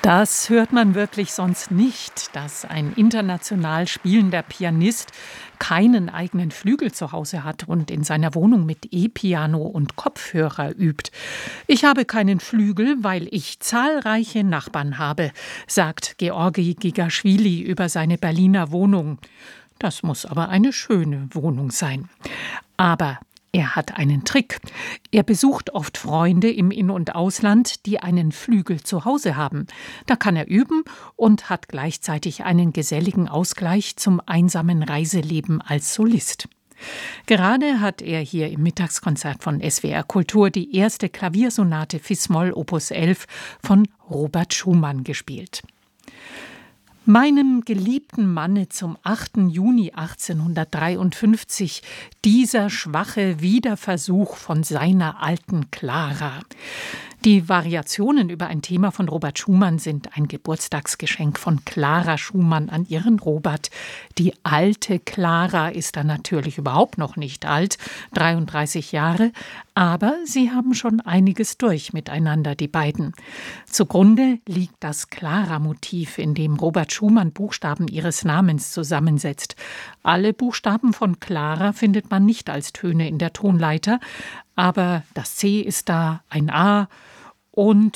Das hört man wirklich sonst nicht, dass ein international spielender Pianist keinen eigenen Flügel zu Hause hat und in seiner Wohnung mit E-Piano und Kopfhörer übt. Ich habe keinen Flügel, weil ich zahlreiche Nachbarn habe, sagt Georgi Gigaschwili über seine Berliner Wohnung. Das muss aber eine schöne Wohnung sein. Aber er hat einen Trick. Er besucht oft Freunde im In- und Ausland, die einen Flügel zu Hause haben. Da kann er üben und hat gleichzeitig einen geselligen Ausgleich zum einsamen Reiseleben als Solist. Gerade hat er hier im Mittagskonzert von SWR Kultur die erste Klaviersonate Fis-Moll Opus 11 von Robert Schumann gespielt. Meinem geliebten Manne zum 8. Juni 1853, dieser schwache Wiederversuch von seiner alten Clara. Die Variationen über ein Thema von Robert Schumann sind ein Geburtstagsgeschenk von Clara Schumann an ihren Robert. Die alte Clara ist dann natürlich überhaupt noch nicht alt, 33 Jahre, aber sie haben schon einiges durch miteinander, die beiden. Zugrunde liegt das Clara-Motiv, in dem Robert Schumann Buchstaben ihres Namens zusammensetzt. Alle Buchstaben von Clara findet man nicht als Töne in der Tonleiter, aber das C ist da, ein A und